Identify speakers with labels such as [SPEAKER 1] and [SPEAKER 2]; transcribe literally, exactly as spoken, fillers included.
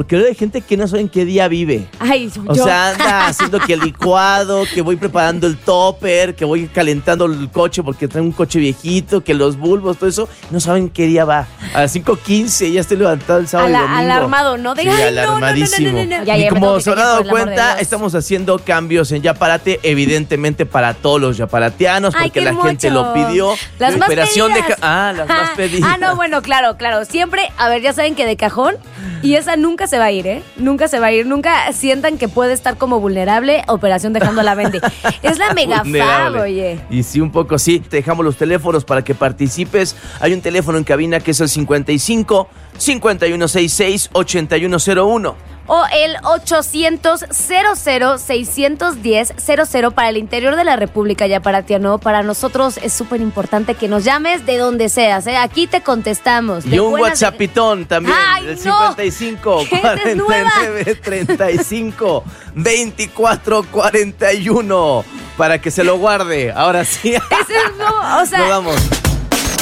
[SPEAKER 1] porque luego hay gente que no sabe en qué día vive.
[SPEAKER 2] Ay,
[SPEAKER 1] O
[SPEAKER 2] yo.
[SPEAKER 1] sea, anda haciendo que el licuado, que voy preparando el topper, que voy calentando el coche porque trae un coche viejito, que los bulbos, todo eso. No saben qué día va. A las cinco quince ya estoy levantado el sábado
[SPEAKER 2] Ala-
[SPEAKER 1] y domingo.
[SPEAKER 2] alarmado, ¿no? De,
[SPEAKER 1] Sí,
[SPEAKER 2] ay, no, no, no, no,
[SPEAKER 1] alarmadísimo.
[SPEAKER 2] no, no, no. Ya,
[SPEAKER 1] Y
[SPEAKER 2] ya me tengo
[SPEAKER 1] como
[SPEAKER 2] que
[SPEAKER 1] se habrá
[SPEAKER 2] callar,
[SPEAKER 1] dado
[SPEAKER 2] por el amor de
[SPEAKER 1] cuenta,
[SPEAKER 2] Dios.
[SPEAKER 1] estamos haciendo cambios en Yaparate, evidentemente para todos los yaparatianos,
[SPEAKER 2] Ay,
[SPEAKER 1] porque
[SPEAKER 2] qué
[SPEAKER 1] la gente
[SPEAKER 2] hermoso.
[SPEAKER 1] lo pidió.
[SPEAKER 2] Las
[SPEAKER 1] La
[SPEAKER 2] más
[SPEAKER 1] operación de
[SPEAKER 2] pedidas.
[SPEAKER 1] ca- Ah, las más
[SPEAKER 2] Ah,
[SPEAKER 1] pedidas.
[SPEAKER 2] Ah, no, bueno, claro, claro. Siempre, a ver, ya saben que de cajón, y esa nunca se va a ir, ¿eh? Nunca se va a ir. Nunca sientan que puede estar como vulnerable, operación dejando a la vende. Es la mega fab,
[SPEAKER 1] Vulnerable.
[SPEAKER 2] oye.
[SPEAKER 1] Y sí, un poco sí. Te dejamos los teléfonos para que participes. Hay un teléfono en cabina que es el cincuenta y cinco, cincuenta y uno sesenta y seis, ochenta y uno cero uno.
[SPEAKER 2] O el ochocientos, cero cero, seiscientos diez, cero cero para el interior de la República Yaparatiano. Para nosotros es súper importante que nos llames de donde seas, ¿eh? Aquí te contestamos.
[SPEAKER 1] Y
[SPEAKER 2] De
[SPEAKER 1] un
[SPEAKER 2] buenas-
[SPEAKER 1] WhatsAppitón también,
[SPEAKER 2] ¡Ay,
[SPEAKER 1] el
[SPEAKER 2] no!
[SPEAKER 1] cincuenta y cinco,
[SPEAKER 2] ¡Gente
[SPEAKER 1] cuarenta y nueve, treinta y cinco, veinticuatro, cuarenta y uno, para que se lo guarde. Ahora sí.
[SPEAKER 2] Ese es, no, o sea,
[SPEAKER 1] Nos vamos.